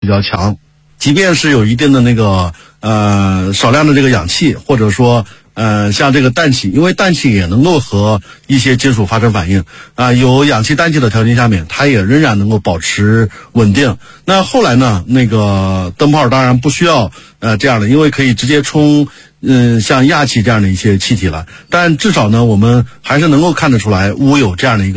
较强，即便是有一定的那个少量的这个氧气，或者说像这个氮气，因为氮气也能够和一些金属发生反应有氧气氮气的条件下面，它也仍然能够保持稳定。那后来呢，那个灯泡当然不需要这样的，因为可以直接充像氩气这样的一些气体了，但至少呢，我们还是能够看得出来钨有这样的一个